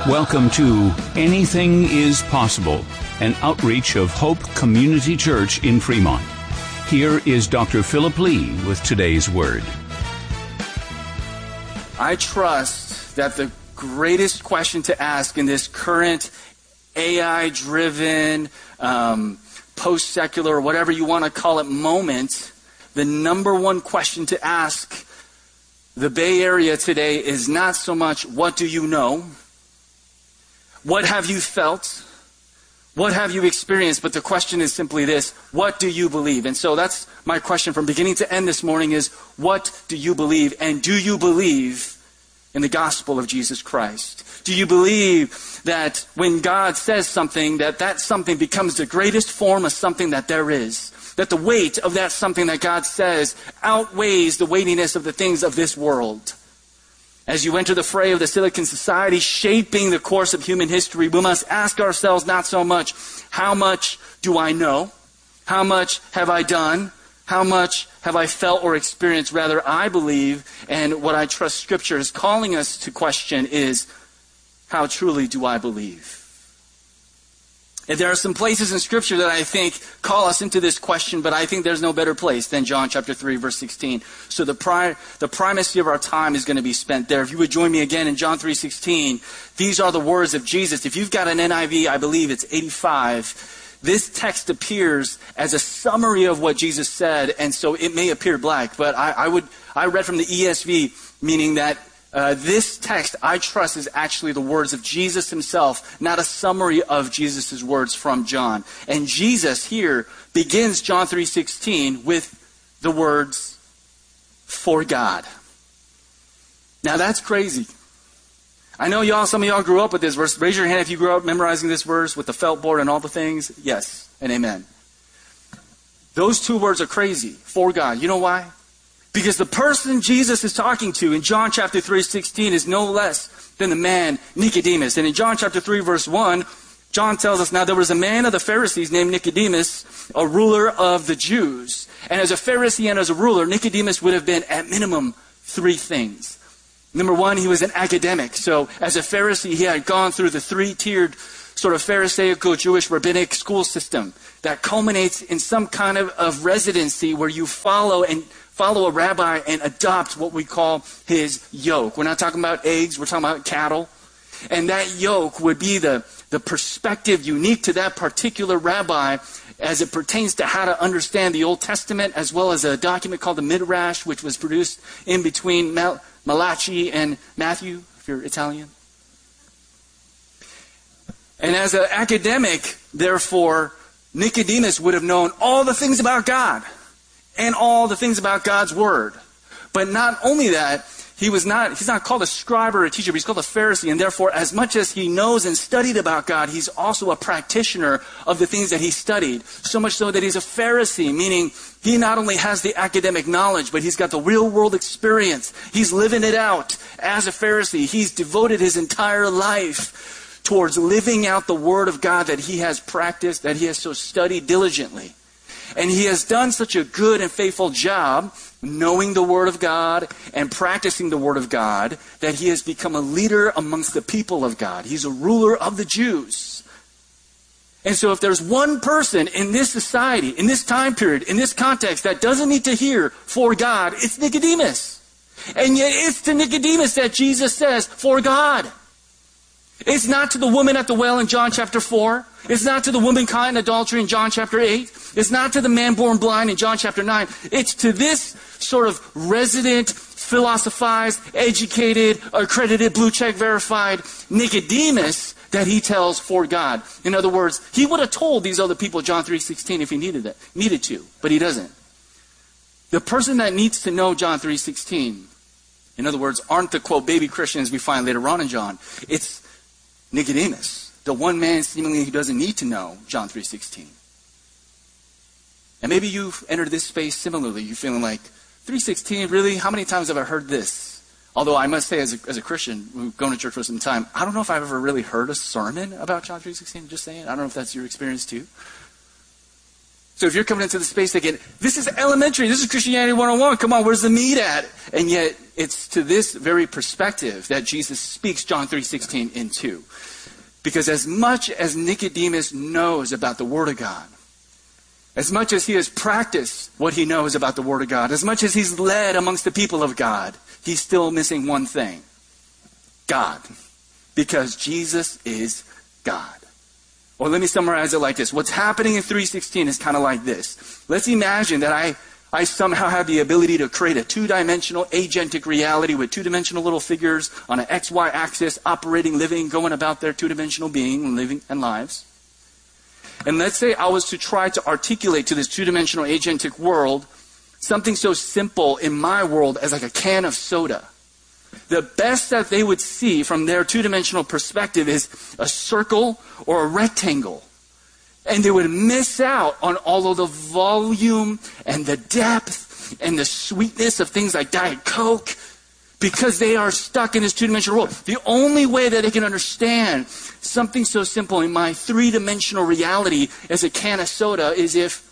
Welcome to Anything is Possible, an outreach of Hope Community Church in Fremont. Here is Dr. Philip Lee with today's word. I trust that the greatest question to ask in this current AI-driven, post-secular, whatever you want to call it, moment, the number one question to ask the Bay Area today is not so much, what do you know? What have you felt? What have you experienced? But the question is simply this: what do you believe? And so that's my question from beginning to end this morning is, what do you believe? And do you believe in the gospel of Jesus Christ? Do you believe that when God says something, that something becomes the greatest form of something that there is? That the weight of that something that God says outweighs the weightiness of the things of this world? As you enter the fray of the Silicon Society, shaping the course of human history, we must ask ourselves not so much, how much do I know? How much have I done? How much have I felt or experienced? Rather, I believe, and what I trust Scripture is calling us to question is, how truly do I believe? And there are some places in Scripture that I think call us into this question, but I think there's no better place than John chapter 3, verse 16. So the primacy of our time is going to be spent there. If you would join me again in John 3:16, these are the words of Jesus. If you've got an NIV, I believe it's 85. This text appears as a summary of what Jesus said, and so it may appear black, but I read from the ESV, meaning that this text, I trust, is actually the words of Jesus himself, not a summary of Jesus' words from John. And Jesus here begins John 3:16 with the words, "For God." Now that's crazy. I know some of y'all grew up with this verse. Raise your hand if you grew up memorizing this verse with the felt board and all the things. Yes, and amen. Those two words are crazy. For God. You know why? Because the person Jesus is talking to in John chapter 3:16 is no less than the man Nicodemus. And in John chapter 3 verse 1, John tells us, now there was a man of the Pharisees named Nicodemus, a ruler of the Jews. And as a Pharisee and as a ruler, Nicodemus would have been at minimum three things. Number one, he was an academic. So as a Pharisee, he had gone through the three-tiered sort of Pharisaical Jewish rabbinic school system that culminates in some kind of residency where you follow a rabbi and adopt what we call his yoke. We're not talking about eggs, we're talking about cattle. And that yoke would be the perspective unique to that particular rabbi as it pertains to how to understand the Old Testament, as well as a document called the Midrash, which was produced in between Malachi and Matthew, if you're Italian. And as an academic, therefore, Nicodemus would have known all the things about God and all the things about God's Word. But not only that, he's not called a scribe or a teacher, but he's called a Pharisee. And therefore, as much as he knows and studied about God, he's also a practitioner of the things that he studied. So much so that he's a Pharisee, meaning he not only has the academic knowledge, but he's got the real world experience. He's living it out as a Pharisee. He's devoted his entire life towards living out the Word of God that he has practiced, that he has so studied diligently. And he has done such a good and faithful job knowing the Word of God and practicing the Word of God that he has become a leader amongst the people of God. He's a ruler of the Jews. And so if there's one person in this society, in this time period, in this context that doesn't need to hear for God, it's Nicodemus. And yet it's to Nicodemus that Jesus says, for God. It's not to the woman at the well in John chapter 4. It's not to the woman caught in adultery in John chapter 8. It's not to the man born blind in John chapter 9. It's to this sort of resident, philosophized, educated, accredited, blue check verified Nicodemus that he tells for God. In other words, he would have told these other people John 3:16 if he needed to, but he doesn't. The person that needs to know John 3:16, in other words, aren't the quote baby Christians we find later on in John. It's Nicodemus, the one man seemingly who doesn't need to know John 3:16. And maybe you've entered this space similarly. You're feeling like, 3:16, really? How many times have I heard this? Although I must say, as a Christian who's going to church for some time, I don't know if I've ever really heard a sermon about John 3:16. Just saying. I don't know if that's your experience too. So if you're coming into the space thinking, this is elementary, this is Christianity 101, come on, where's the meat at? And yet, it's to this very perspective that Jesus speaks John 3:16 into. Because as much as Nicodemus knows about the Word of God, as much as he has practiced what he knows about the Word of God, as much as he's led amongst the people of God, he's still missing one thing. God. Because Jesus is God. Or let me summarize it like this. What's happening in 3:16 is kind of like this. Let's imagine that I somehow have the ability to create a two-dimensional agentic reality with two-dimensional little figures on an XY axis, operating, living, going about their two-dimensional being and living and lives. And let's say I was to try to articulate to this two-dimensional agentic world something so simple in my world as like a can of soda. The best that they would see from their two-dimensional perspective is a circle or a rectangle. And they would miss out on all of the volume and the depth and the sweetness of things like Diet Coke because they are stuck in this two-dimensional world. The only way that they can understand something so simple in my three-dimensional reality as a can of soda is if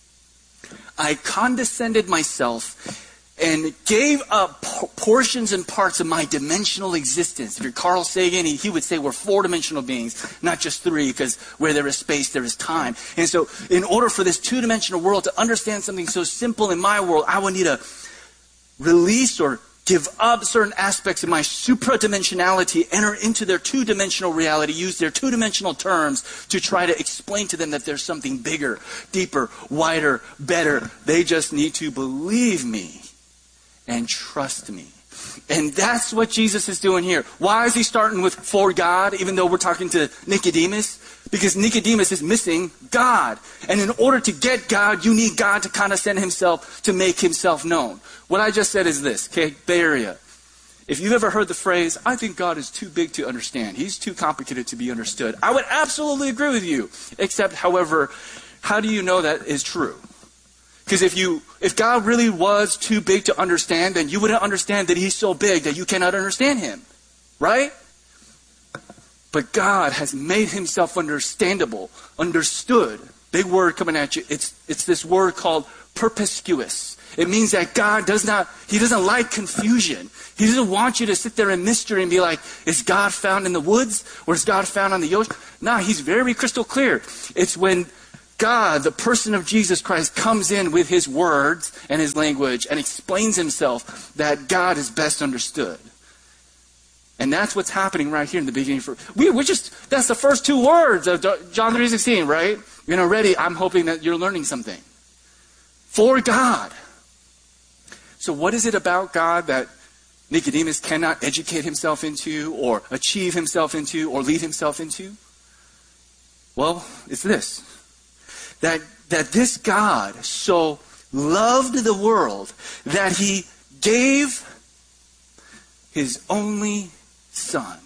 I condescended myself and gave up portions and parts of my dimensional existence. If you're Carl Sagan, he would say we're four-dimensional beings, not just three, because where there is space, there is time. And so in order for this two-dimensional world to understand something so simple in my world, I would need to release or give up certain aspects of my supradimensionality, enter into their two-dimensional reality, use their two-dimensional terms to try to explain to them that there's something bigger, deeper, wider, better. They just need to believe me and trust me. And that's what Jesus is doing here. Why is he starting with for God, even though we're talking to Nicodemus? Because Nicodemus is missing God. And in order to get God, you need God to condescend himself to make himself known. What I just said is this, okay, Bay Area. If you've ever heard the phrase, I think God is too big to understand. He's too complicated to be understood. I would absolutely agree with you. Except, however, how do you know that is true? Because if God really was too big to understand, then you wouldn't understand that he's so big that you cannot understand him. Right? But God has made himself understandable, understood. Big word coming at you. It's this word called perspicuous. It means that God he doesn't like confusion. He doesn't want you to sit there in mystery and be like, is God found in the woods? Or is God found on the ocean? No, he's very crystal clear. It's when God, the person of Jesus Christ, comes in with his words and his language and explains himself that God is best understood. And that's what's happening right here in the beginning. That's the first two words of John 3:16, right? Already I'm hoping that you're learning something. For God. So what is it about God that Nicodemus cannot educate himself into or achieve himself into or lead himself into? Well, it's this. That this God so loved the world that he gave his only Son.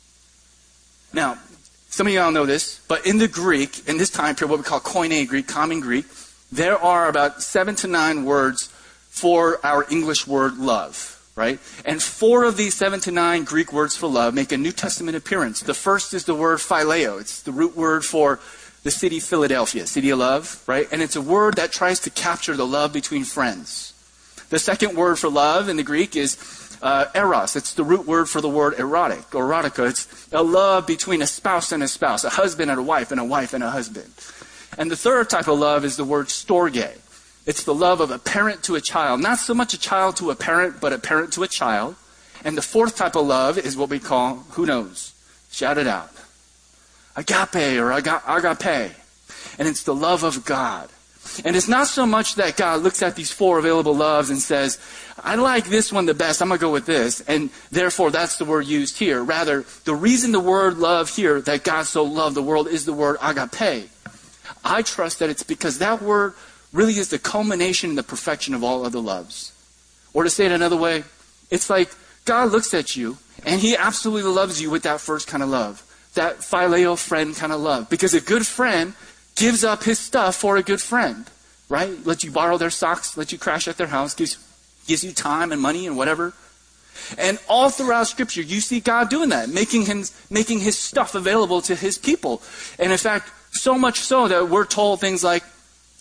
Now, some of y'all know this, but in the Greek, in this time period, what we call Koine Greek, common Greek, there are about 7 to 9 words for our English word love, right? And 4 of these 7 to 9 Greek words for love make a New Testament appearance. The first is the word phileo. It's the root word for the city Philadelphia, city of love, right? And it's a word that tries to capture the love between friends. The second word for love in the Greek is eros. It's the root word for the word erotic, or erotica. It's a love between a spouse and a spouse, a husband and a wife and a husband. And the third type of love is the word storge. It's the love of a parent to a child. Not so much a child to a parent, but a parent to a child. And the fourth type of love is what we call, who knows? Shout it out. Agape or agape. And it's the love of God. And it's not so much that God looks at these 4 available loves and says, I like this one the best, I'm going to go with this. And therefore, that's the word used here. Rather, the reason the word love here, that God so loved the world, is the word agape. I trust that it's because that word really is the culmination and the perfection of all other loves. Or to say it another way, it's like God looks at you and he absolutely loves you with that first kind of love. That phileo friend kind of love. Because a good friend gives up his stuff for a good friend, right? Lets you borrow their socks, lets you crash at their house, gives you time and money and whatever. And all throughout Scripture, you see God doing that, making his stuff available to his people. And in fact, so much so that we're told things like,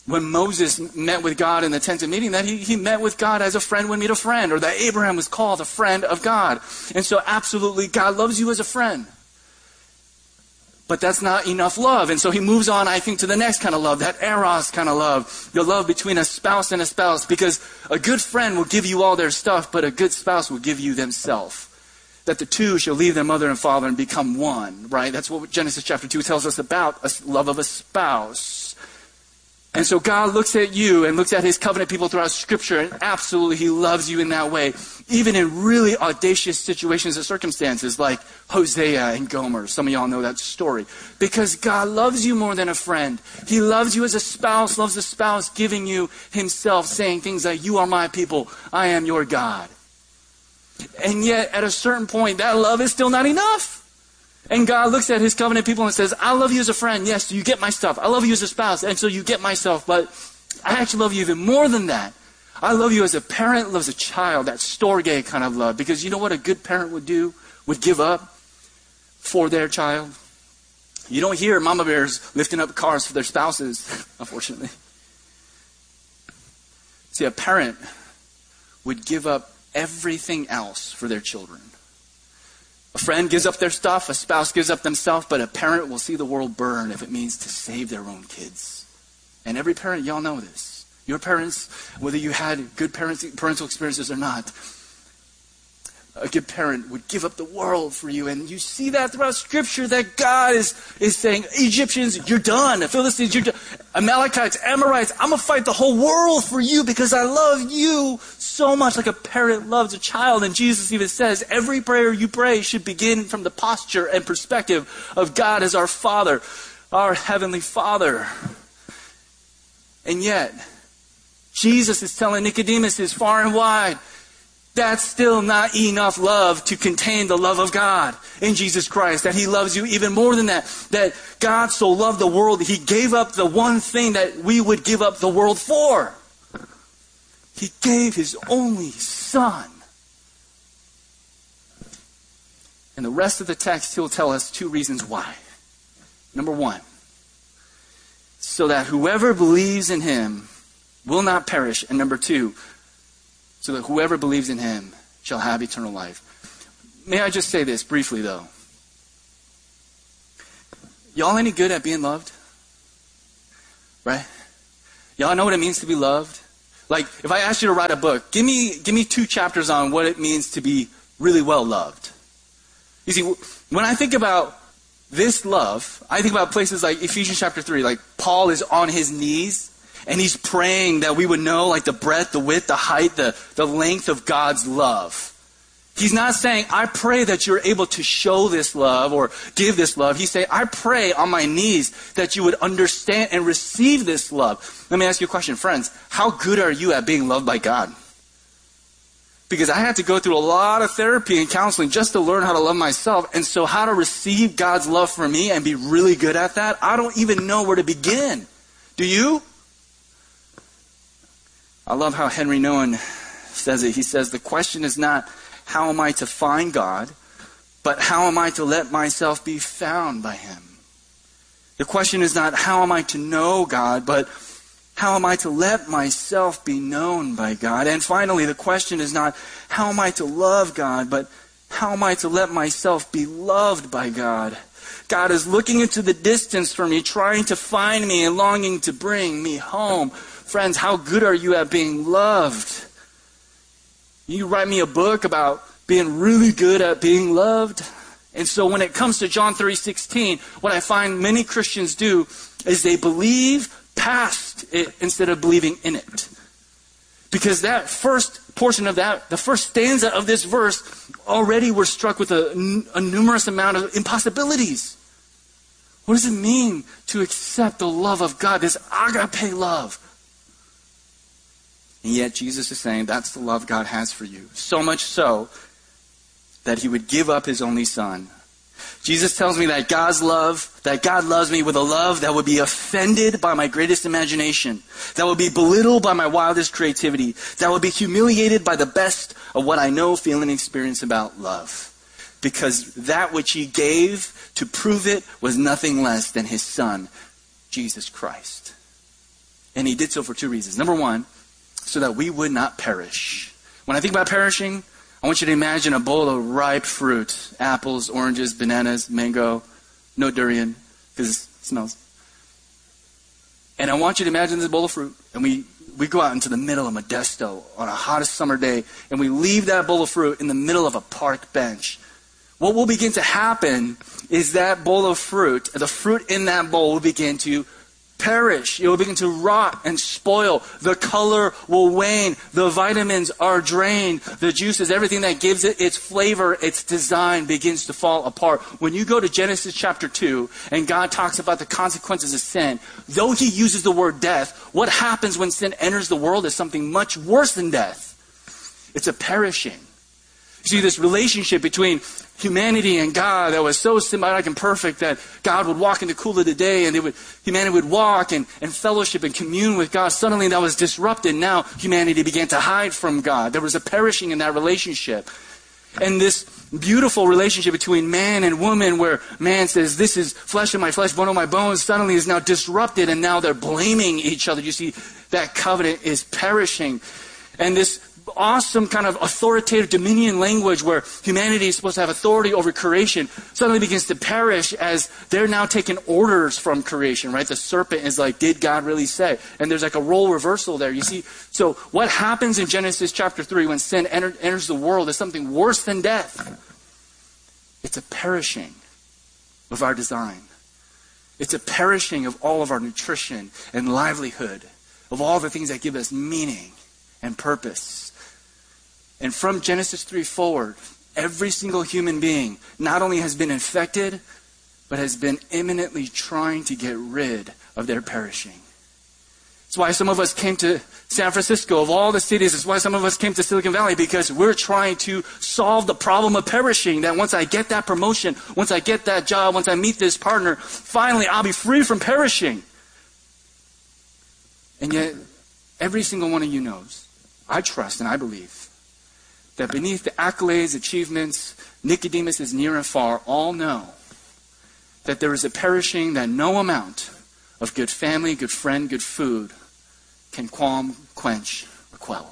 when Moses met with God in the tent of meeting, that he met with God as a friend would meet a friend, or that Abraham was called a friend of God. And so absolutely, God loves you as a friend. But that's not enough love. And so he moves on, I think, to the next kind of love, that eros kind of love, the love between a spouse and a spouse. Because a good friend will give you all their stuff, but a good spouse will give you themselves. That the two shall leave their mother and father and become one, right? That's what Genesis chapter 2 tells us about a love of a spouse. And so God looks at you and looks at his covenant people throughout Scripture, and absolutely he loves you in that way, even in really audacious situations and circumstances like Hosea and Gomer. Some of y'all know that story. Because God loves you more than a friend. He loves you as a spouse, loves a spouse, giving you himself, saying things like, you are my people, I am your God. And yet, at a certain point, that love is still not enough. And God looks at his covenant people and says, I love you as a friend. Yes, you get my stuff. I love you as a spouse. And so you get my stuff. But I actually love you even more than that. I love you as a parent loves a child. That storge kind of love. Because you know what a good parent would do? Would give up for their child. You don't hear mama bears lifting up cars for their spouses, unfortunately. See, a parent would give up everything else for their children. A friend gives up their stuff, a spouse gives up themselves, but a parent will see the world burn if it means to save their own kids. And every parent, y'all know this. Your parents, whether you had good parental experiences or not, a good parent would give up the world for you. And you see that throughout Scripture, that God is saying, Egyptians, you're done. Philistines, you're done. Amalekites, Amorites, I'm going to fight the whole world for you because I love you so much, like a parent loves a child. And Jesus even says, every prayer you pray should begin from the posture and perspective of God as our Father, our Heavenly Father. And yet, Jesus is telling Nicodemus is far and wide, that's still not enough love to contain the love of God in Jesus Christ. That he loves you even more than that. That God so loved the world that he gave up the one thing that we would give up the world for. He gave his only Son. And the rest of the text, he'll tell us two reasons why. Number one, so that whoever believes in him will not perish. And number two, so that whoever believes in him shall have eternal life. May I just say this briefly, though? Y'all any good at being loved? Right? Y'all know what it means to be loved? Like, if I asked you to write a book, give me 2 chapters on what it means to be really well loved. You see, when I think about this love, I think about places like Ephesians chapter 3, like Paul is on his knees, and he's praying that we would know like the breadth, the width, the height, the length of God's love. He's not saying, I pray that you're able to show this love or give this love. He's saying, I pray on my knees that you would understand and receive this love. Let me ask you a question, friends. How good are you at being loved by God? Because I had to go through a lot of therapy and counseling just to learn how to love myself. And so how to receive God's love for me and be really good at that, I don't even know where to begin. Do you? I love how Henry Nouwen says it. He says, the question is not, how am I to find God, but how am I to let myself be found by him? The question is not, how am I to know God, but how am I to let myself be known by God? And finally, the question is not, how am I to love God, but how am I to let myself be loved by God? God is looking into the distance for me, trying to find me and longing to bring me home. Friends, how good are you at being loved? You write me a book about being really good at being loved. And so when it comes to John 3:16, what I find many Christians do is they believe past it instead of believing in it. Because that first portion of that, the first stanza of this verse, already we're struck with a numerous amount of impossibilities. What does it mean to accept the love of God, this agape love? And yet Jesus is saying that's the love God has for you. So much so that he would give up his only Son. Jesus tells me that God loves me with a love that would be offended by my greatest imagination, that would be belittled by my wildest creativity, that would be humiliated by the best of what I know, feel, and experience about love. Because that which he gave to prove it was nothing less than his Son, Jesus Christ. And he did so for two reasons. Number one, so that we would not perish. When I think about perishing, I want you to imagine a bowl of ripe fruit. Apples, oranges, bananas, mango, no durian, because it smells. And I want you to imagine this bowl of fruit. And we go out into the middle of Modesto on a hottest summer day, and we leave that bowl of fruit in the middle of a park bench. What will begin to happen is that bowl of fruit, the fruit in that bowl will begin to perish. It will begin to rot and spoil. The color will wane. The vitamins are drained. The juices, everything that gives it its flavor, its design begins to fall apart. When you go to Genesis chapter 2 and God talks about the consequences of sin, though he uses the word death, what happens when sin enters the world is something much worse than death. It's a perishing. You see, this relationship between humanity and God that was so symbiotic and perfect that God would walk in the cool of the day and humanity would walk and fellowship and commune with God. Suddenly that was disrupted. Now humanity began to hide from God. There was a perishing in that relationship. And this beautiful relationship between man and woman where man says, this is flesh of my flesh, bone of my bones, suddenly is now disrupted and now they're blaming each other. You see, that covenant is perishing. And this awesome kind of authoritative dominion language where humanity is supposed to have authority over creation suddenly begins to perish as they're now taking orders from creation, right? The serpent is like, did God really say? And there's like a role reversal there. You see, so what happens in Genesis chapter 3 when sin enters the world is something worse than death. It's a perishing of our design. It's a perishing of all of our nutrition and livelihood, of all the things that give us meaning and purpose. And from Genesis 3 forward, every single human being not only has been infected, but has been imminently trying to get rid of their perishing. That's why some of us came to San Francisco, of all the cities. That's why some of us came to Silicon Valley, because we're trying to solve the problem of perishing. That once I get that promotion, once I get that job, once I meet this partner, finally I'll be free from perishing. And yet, every single one of you knows, I trust and I believe, that beneath the accolades, achievements, Nicodemus is near and far, all know that there is a perishing that no amount of good family, good friend, good food can calm, quench, or quell.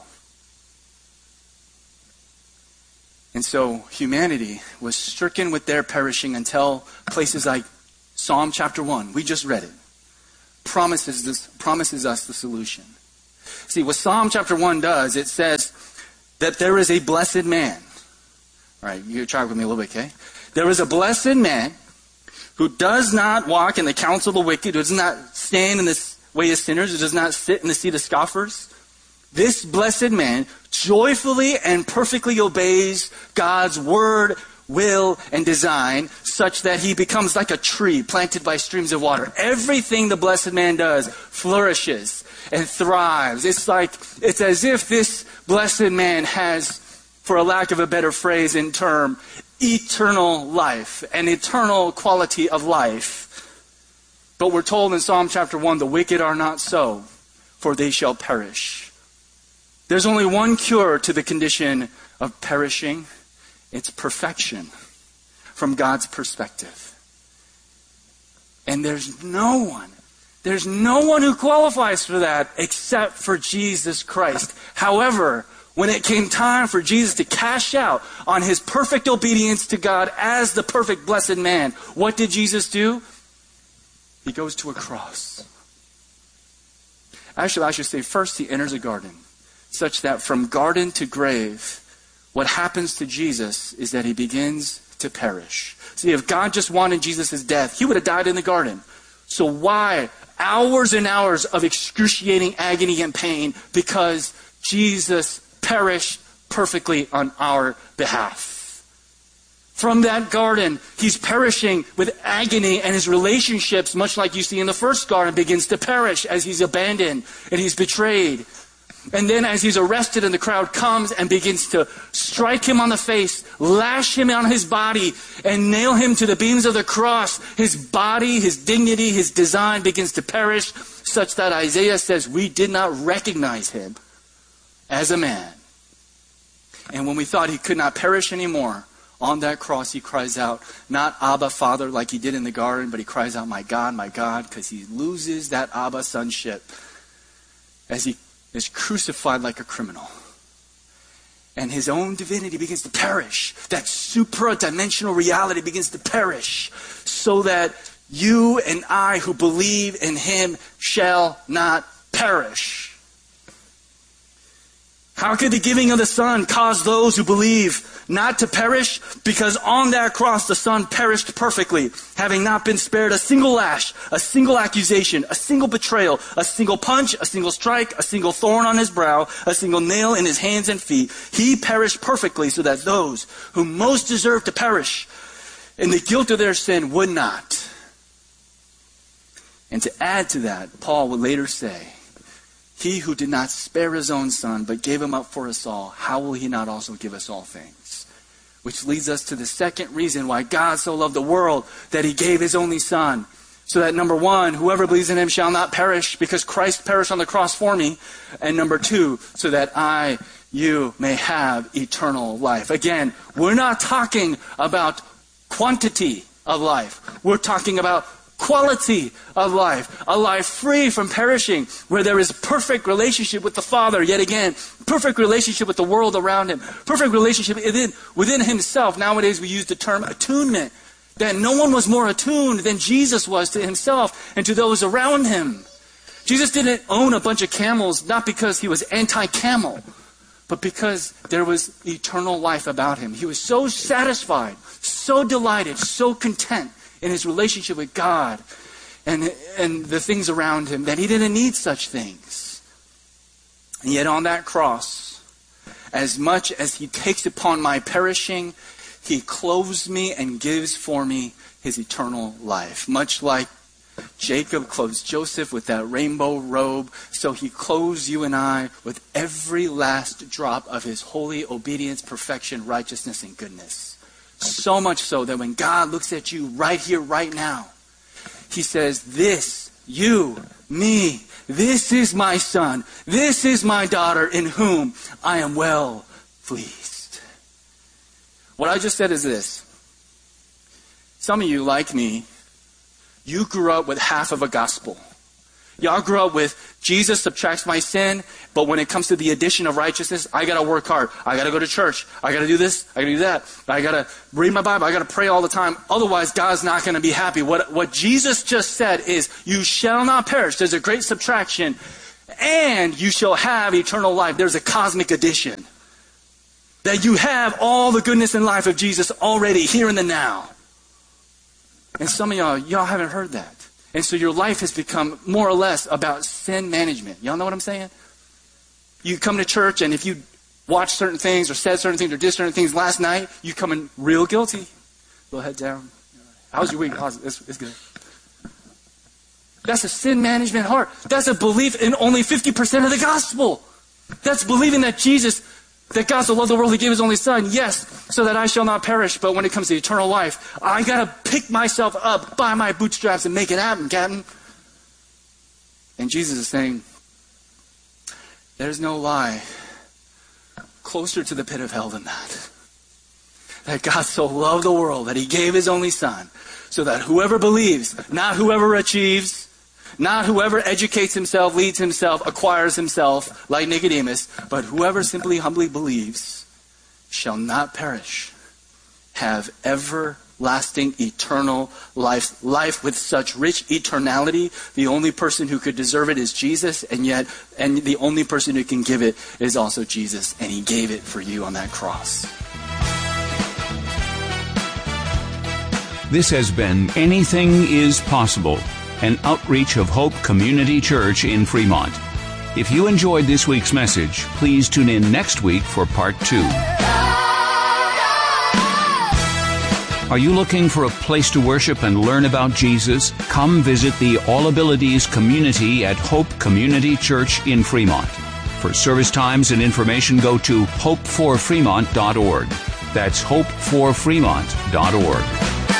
And so humanity was stricken with their perishing until places like Psalm chapter 1, we just read it, promises us the solution. See, what Psalm chapter 1 does, it says that there is a blessed man. All right, you try with me a little bit, okay? There is a blessed man who does not walk in the counsel of the wicked, who does not stand in the way of sinners, who does not sit in the seat of scoffers. This blessed man joyfully and perfectly obeys God's word, will, and design, such that he becomes like a tree planted by streams of water. Everything the blessed man does flourishes and thrives. It's as if this blessed man has, for a lack of a better phrase and term, eternal life, an eternal quality of life. But we're told in Psalm chapter 1, the wicked are not so, for they shall perish. There's only one cure to the condition of perishing. It's perfection from God's perspective. And there's no one who qualifies for that except for Jesus Christ. However, when it came time for Jesus to cash out on his perfect obedience to God as the perfect blessed man, what did Jesus do? He goes to a cross. Actually, I should say first he enters a garden, such that from garden to grave, what happens to Jesus is that he begins to perish. See, if God just wanted Jesus' death, he would have died in the garden. So why hours and hours of excruciating agony and pain? Because Jesus perished perfectly on our behalf. From that garden, he's perishing with agony, and his relationships, much like you see in the first garden, begins to perish as he's abandoned and he's betrayed. And then as he's arrested and the crowd comes and begins to strike him on the face, lash him on his body, and nail him to the beams of the cross, his body, his dignity, his design begins to perish, such that Isaiah says we did not recognize him as a man. And when we thought he could not perish anymore, on that cross he cries out, not Abba, Father, like he did in the garden, but he cries out, my God, because he loses that Abba sonship. as he is crucified like a criminal. And his own divinity begins to perish. That supra-dimensional reality begins to perish, so that you and I who believe in him shall not perish. How could the giving of the Son cause those who believe not to perish? Because on that cross the Son perished perfectly, having not been spared a single lash, a single accusation, a single betrayal, a single punch, a single strike, a single thorn on his brow, a single nail in his hands and feet. He perished perfectly, so that those who most deserve to perish in the guilt of their sin would not. And to add to that, Paul would later say, he who did not spare his own Son, but gave him up for us all, how will he not also give us all things? Which leads us to the second reason why God so loved the world, that he gave his only Son. So that, number one, whoever believes in him shall not perish, because Christ perished on the cross for me. And number two, so that you may have eternal life. Again, we're not talking about quantity of life. We're talking about quality of life, a life free from perishing, where there is perfect relationship with the Father, yet again, perfect relationship with the world around him, perfect relationship within himself. Nowadays we use the term attunement, that no one was more attuned than Jesus was to himself and to those around him. Jesus didn't own a bunch of camels, not because he was anti-camel, but because there was eternal life about him. He was so satisfied, so delighted, so content in his relationship with God and the things around him, that he didn't need such things. And yet on that cross, as much as he takes upon my perishing, he clothes me and gives for me his eternal life. Much like Jacob clothes Joseph with that rainbow robe, so he clothes you and I with every last drop of his holy obedience, perfection, righteousness, and goodness. So much so that when God looks at you right here, right now, he says, this, you, me, this is my son, this is my daughter in whom I am well pleased. What I just said is this. Some of you, like me, you grew up with half of a gospel. Y'all grew up with Jesus subtracts my sin, but when it comes to the addition of righteousness, I got to work hard. I got to go to church. I got to do this. I got to do that. I got to read my Bible. I got to pray all the time. Otherwise, God's not going to be happy. What Jesus just said is, you shall not perish. There's a great subtraction. And you shall have eternal life. There's a cosmic addition. That you have all the goodness and life of Jesus already here in the now. And some of y'all haven't heard that. And so your life has become more or less about sin management. Y'all know what I'm saying? You come to church, and if you watch certain things or said certain things or did certain things last night, you come in real guilty. Little head down. How's your week? It's good. That's a sin management heart. That's a belief in only 50% of the gospel. That's believing that that God so loved the world, he gave his only Son, yes, so that I shall not perish. But when it comes to eternal life, I got to pick myself up by my bootstraps and make it happen, Captain. And Jesus is saying, there's no lie closer to the pit of hell than that. That God so loved the world that he gave his only Son, so that whoever believes, not whoever achieves, not whoever educates himself, leads himself, acquires himself, like Nicodemus, but whoever simply humbly believes shall not perish, have everlasting eternal life with such rich eternality. The only person who could deserve it is Jesus, and the only person who can give it is also Jesus, and he gave it for you on that cross. This has been Anything is Possible, an outreach of Hope Community Church in Fremont. If you enjoyed this week's message, please tune in next week for part 2. Are you looking for a place to worship and learn about Jesus? Come visit the All Abilities community at Hope Community Church in Fremont. For service times and information, go to hopeforfremont.org. That's hopeforfremont.org.